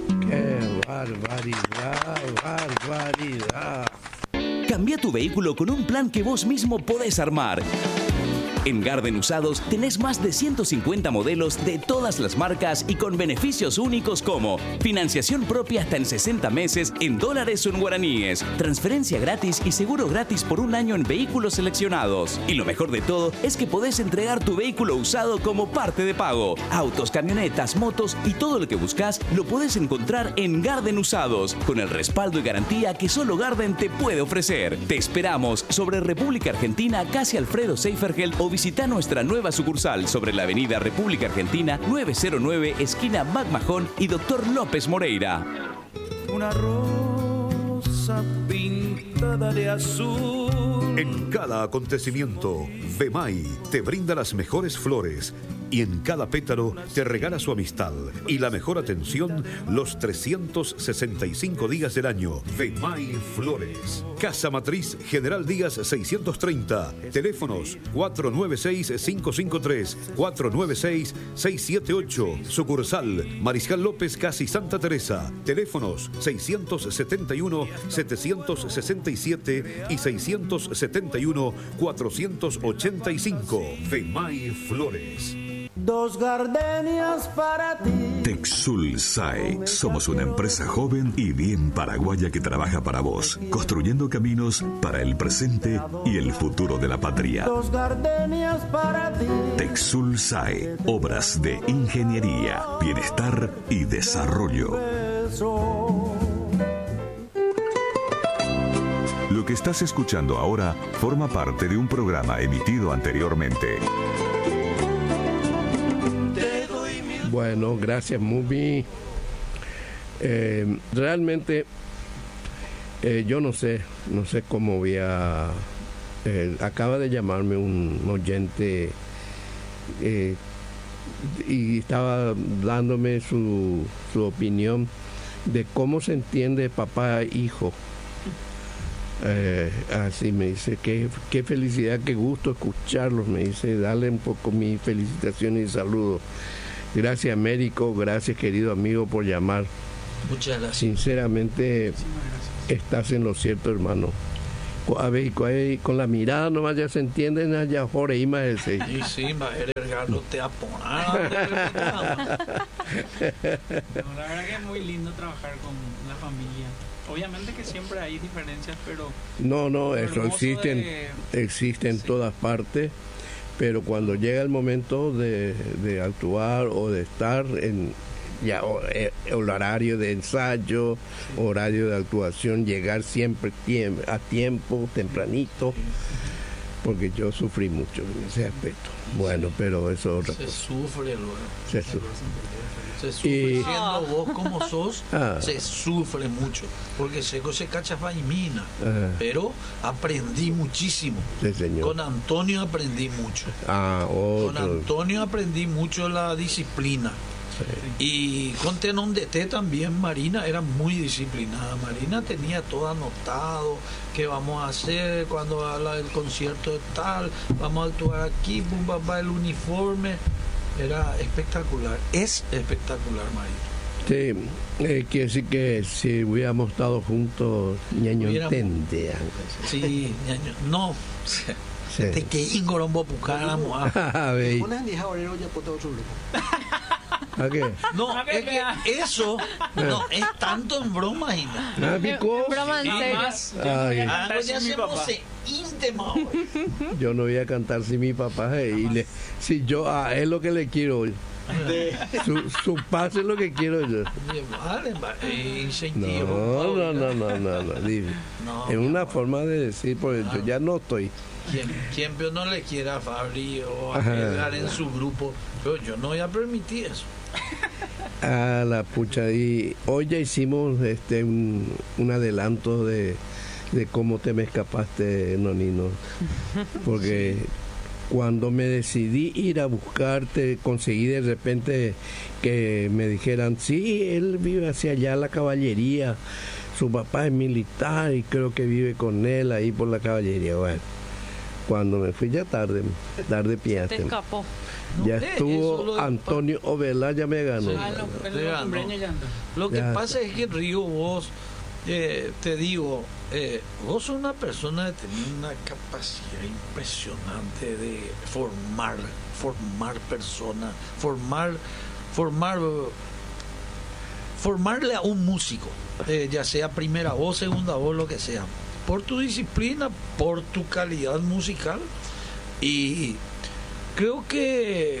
¡Qué barbaridad! Cambia tu vehículo con un plan que vos mismo podés armar. En Garden Usados tenés más de 150 modelos de todas las marcas y con beneficios únicos como financiación propia hasta en 60 meses en dólares o en guaraníes, transferencia gratis y seguro gratis por un año en vehículos seleccionados. Y lo mejor de todo es que podés entregar tu vehículo usado como parte de pago. Autos, camionetas, motos y todo lo que buscas lo podés encontrar en Garden Usados, con el respaldo y garantía que solo Garden te puede ofrecer. Te esperamos sobre República Argentina, casi Alfredo Seifergeld, o visita nuestra nueva sucursal sobre la avenida República Argentina 909, esquina Macmahon y Dr. López Moreira. Una rosa pintada de azul. En cada acontecimiento, Vemay te brinda las mejores flores y en cada pétalo te regala su amistad y la mejor atención los 365 días del año. Vemay Flores. Casa Matriz General Díaz 630. Teléfonos 496-553, 496-678. Sucursal Mariscal López, casi Santa Teresa. Teléfonos 671-767 y 671-485. Vemay Flores. Dos gardenias para ti. Texul SAE. Somos una empresa joven y bien paraguaya que trabaja para vos, construyendo caminos para el presente y el futuro de la patria. Dos gardenias para ti. Texul SAE. Obras de ingeniería, bienestar y desarrollo. Lo que estás escuchando ahora forma parte de un programa emitido anteriormente. Bueno, gracias, Mubi. Realmente, yo no sé cómo voy a... acaba de llamarme un oyente y estaba dándome su opinión de cómo se entiende papá e hijo. Así me dice, qué felicidad, qué gusto escucharlos, me dice, dale un poco mis felicitaciones y saludos. Gracias, Américo, gracias, querido amigo, por llamar. Muchas gracias. Sinceramente, estás en lo cierto, hermano. A ver, con la mirada nomás ya se entienden allá, Jorge y Maese. Sí, Maese, no te aponas. La verdad que es muy lindo trabajar con la familia. Obviamente que siempre hay diferencias, pero... No, eso existe en todas partes. Pero cuando llega el momento de actuar o de estar en ya el horario de ensayo, horario de actuación, llegar siempre a tiempo, tempranito, porque yo sufrí mucho en ese aspecto. Bueno, pero eso es otra cosa. Sufre luego. Se sufre. Se sufre siendo vos como sos, se sufre mucho, porque se cacha faimina, pero aprendí muchísimo. Sí, señor. Con Antonio aprendí mucho. Con Antonio aprendí mucho la disciplina. Sí. Y con Tenón de Té también Marina era muy disciplinada. Marina tenía todo anotado, qué vamos a hacer cuando habla del concierto de tal, vamos a actuar aquí, pum, papá, el uniforme. Era espectacular, es espectacular, Mario. Sí, quiere decir que si hubiéramos estado juntos, ñaño entende. Sí, ñaño, no. Te que ingorombo pucáramos. A ver. ¿A qué? No, es que eso no es tanto en broma, Gina. Broma en serio. Yo no voy a cantar sin mi papá si yo a él lo que le quiero su paz es lo que quiero yo. Es una forma de decir, porque yo ya no estoy. ¿Quién no le quiera a Fabri o a Edgar en su grupo? Pero yo no voy a permitir eso. A la pucha, y hoy ya hicimos un adelanto de cómo te me escapaste, Nonino, porque cuando me decidí ir a buscarte, conseguí de repente que me dijeran, sí, él vive hacia allá la caballería, su papá es militar y creo que vive con él ahí por la caballería. Bueno, cuando me fui ya tarde pillaste. Te escapó. Ya estuvo Antonio Ovela, ya me ganó. Lo que pasa es que Río, vos, te digo, vos sos una persona que tenés una capacidad impresionante de formar personas, formarle a un músico, ya sea primera voz, segunda voz, lo que sea, por tu disciplina, por tu calidad musical. Y creo que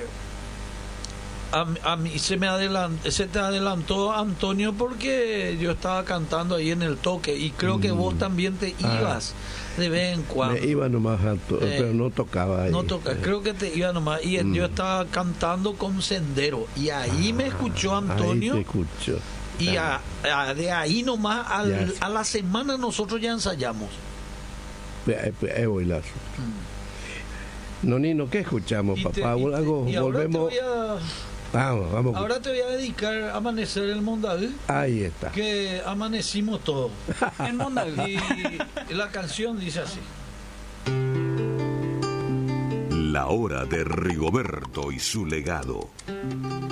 a mí se te adelantó Antonio, porque yo estaba cantando ahí en el toque, y creo que vos también te ibas de vez en cuando. Me iba nomás, pero no tocaba ahí. Creo que te iba nomás, y yo estaba cantando con Sendero, y ahí me escuchó Antonio. Ahí te escuchó. Y de ahí nomás a la semana nosotros ya ensayamos. Bailazo. Nonino, ¿qué escuchamos, papá? Volvemos. Vamos. Ahora te voy a dedicar Amanecer el Mondaví. Ahí está. Que amanecimos todos en Mondaví. Y la canción dice así: La hora de Rigoberto y su legado.